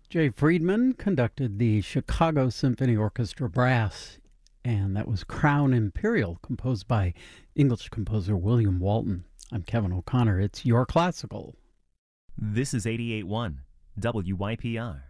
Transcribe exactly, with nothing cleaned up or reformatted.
Jay Friedman conducted the Chicago Symphony Orchestra Brass, and that was Crown Imperial, composed by English composer William Walton. I'm Kevin O'Connor. It's Your Classical. This is eighty-eight point one W Y P R.